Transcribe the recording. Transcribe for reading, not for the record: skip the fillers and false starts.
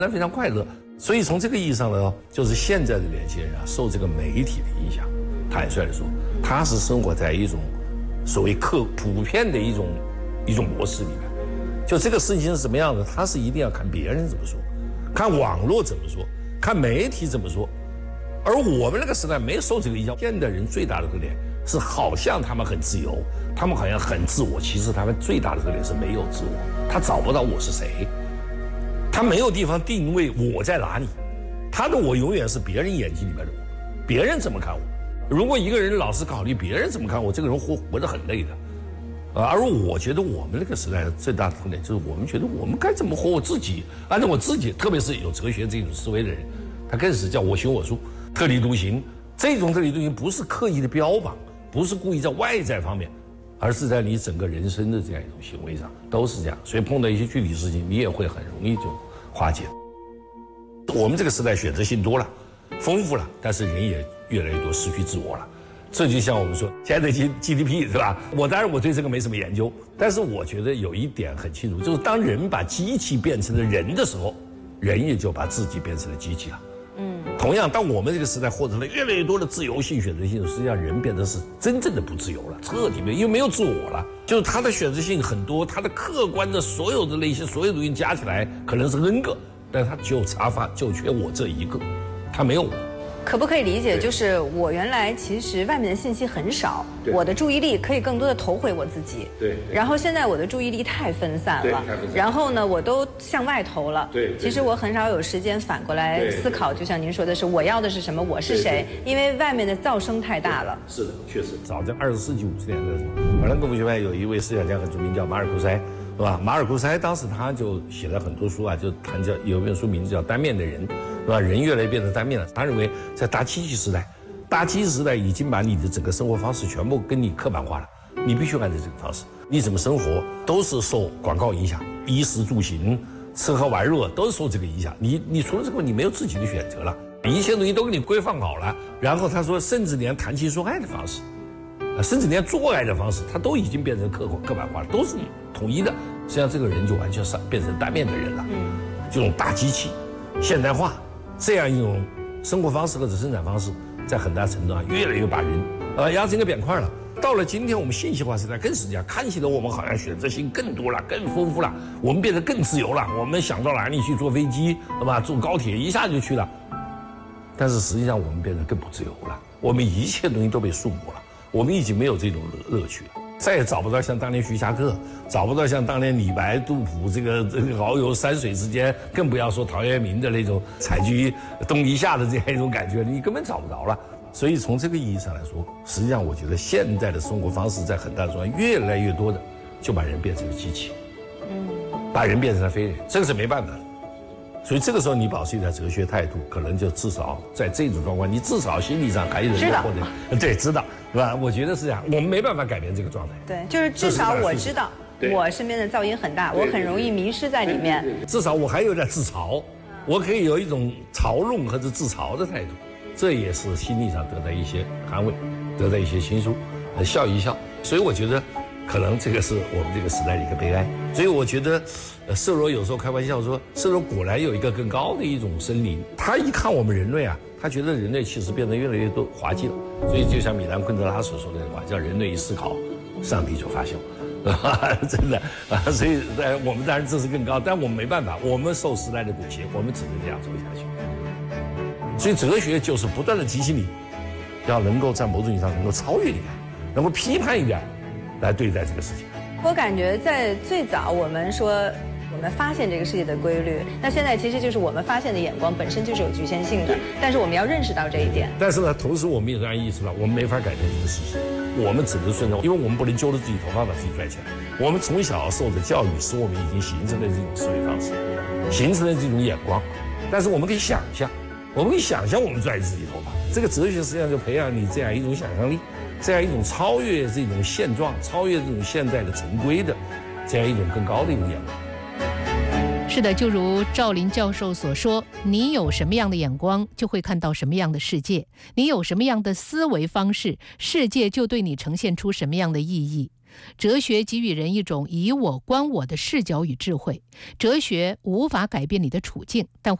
那非常快乐。所以从这个意义上呢，就是现在的年轻人啊，受这个媒体的影响，坦率地说，他是生活在一种所谓普遍的一种模式里面。就这个事情是什么样的，他是一定要看别人怎么说，看网络怎么说，看媒体怎么说。而我们那个时代没有受这个影响。现代人最大的特点是，好像他们很自由，他们好像很自我，其实他们最大的特点是没有自我，他找不到我是谁，他没有地方定位我在哪里，他的我永远是别人眼睛里面的我，别人怎么看我。如果一个人老是考虑别人怎么看我，这个人活得很累的。而我觉得我们那个时代最大的特点就是，我们觉得我们该怎么活我自己，按照我自己，特别是有哲学这种思维的人，他更是叫我行我素，特立独行。这种特立独行不是刻意的标榜，不是故意在外在方面，而是在你整个人生的这样一种行为上都是这样。所以碰到一些具体事情，你也会很容易就化解。我们这个时代选择性多了，丰富了，但是人也越来越多失去自我了。这就像我们说现在的 GDP 是吧？当然我对这个没什么研究，但是我觉得有一点很清楚，就是当人把机器变成了人的时候，人也就把自己变成了机器了。同样，当我们这个时代获得了越来越多的自由性、选择性，实际上人变得是真正的不自由了，彻底没有，因为没有自我了。就是他的选择性很多，他的客观的所有的那些所有东西加起来可能是 N 个，但他就缺我这一个，他没有我。 可不可以理解，就是我原来其实外面的信息很少，我的注意力可以更多的投回我自己。 对。 然后现在我的注意力太分散了，然后呢，我都向外投了。对。其实我很少有时间反过来思考，就像您说的是，我要的是什么，我是谁？因为外面的噪声太大了。 是的，确实。早在20世纪50年代的时候，法兰克福学派有一位思想家很著名，叫马尔库塞，是吧？马尔库塞当时他就写了很多书啊，就谈有一本书名字叫《单面的人》。是吧？人越来越变成单面了。他认为，在大机器时代已经把你的整个生活方式全部跟你刻板化了。你必须按照这个方式，你怎么生活都是受广告影响，衣食住行、吃喝玩乐都是受这个影响。你除了这个，你没有自己的选择了，一切东西都给你规范好了。然后他说，甚至连谈情说爱的方式，甚至连做爱的方式，他都已经变成刻板化了，都是统一的。实际上，这个人就完全是变成单面的人了。这种大机器、现代化。这样一种生活方式或者生产方式，在很大程度上越来越把人压成一个扁块了。到了今天，我们信息化时代更是这样，看起来我们好像选择性更多了、更丰富了，我们变得更自由了。我们想到哪里去坐飞机，对吧？坐高铁一下就去了。但是实际上，我们变得更不自由了。我们一切东西都被束缚了，我们已经没有这种乐趣了。再也找不到像当年徐霞客，找不到像当年李白、杜甫这个遨游山水之间，更不要说陶渊明的那种采菊东篱下的这样一种感觉，你根本找不着了。所以从这个意义上来说，实际上我觉得现在的生活方式在很大程度上越来越多的就把人变成了机器，把人变成了非人，这个是没办法的。所以这个时候你保持一点哲学态度，可能就至少在这种状况，你至少心理上还有人或者对知道，是吧？我觉得是这样，我们没办法改变这个状态。 对，就是至少我知道我身边的噪音很大，我很容易迷失在里面。 至少我还有点自嘲，我可以有一种嘲弄或者自嘲的态度，这也是心理上得到一些安慰，得到一些倾诉，笑一笑。所以我觉得，可能这个是我们这个时代的一个悲哀。所以我觉得。色罗有时候开玩笑说，色罗果然有一个更高的一种生灵。他一看我们人类啊，他觉得人类其实变得越来越多滑稽了。所以就像米兰昆德拉所说的话，叫人类一思考，上帝就发笑，真的啊。所以我们当然这是更高，但我们没办法，我们受时代的裹挟，我们只能这样走下去。所以哲学就是不断的提醒你，要能够在某种意义上能够超越一点，能够批判一点，来对待这个事情。 我感觉在最早我们说我们发现这个世界的规律，那现在其实就是我们发现的眼光本身就是有局限性的，但是我们要认识到这一点。 但是呢，同时我们也让意识到，我们没法改变这个事实，我们只能顺从，因为我们不能揪着自己头发把自己拽起来。我们从小受的教育使我们已经形成了这种思维方式，形成了这种眼光。但是我们可以想象，我们拽自己头发。这个哲学实际上就培养你这样一种想象力，这样一种超越这种现状、超越这种现在的陈规的这样一种更高的一种眼光。 是的，就如赵林教授所说，你有什么样的眼光，就会看到什么样的世界；你有什么样的思维方式，世界就对你呈现出什么样的意义。 哲学给予人一种以我观我的视角与智慧。哲学无法改变你的处境，但